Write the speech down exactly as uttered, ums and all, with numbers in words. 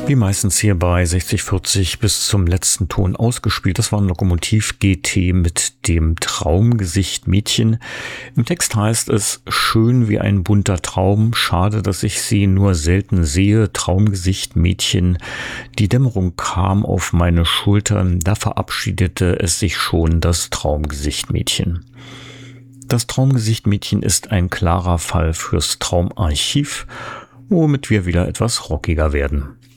Wie meistens hier bei sechzig vierzig bis zum letzten Ton ausgespielt. Das war ein Lokomotiv G T mit dem Traumgesicht Mädchen. Im Text heißt es: schön wie ein bunter Traum, schade, dass ich sie nur selten sehe. Traumgesicht Mädchen, die Dämmerung kam auf meine Schultern, da verabschiedete es sich schon, das Traumgesicht Mädchen. Das Traumgesicht Mädchen ist ein klarer Fall fürs Traumarchiv, womit wir wieder etwas rockiger werden.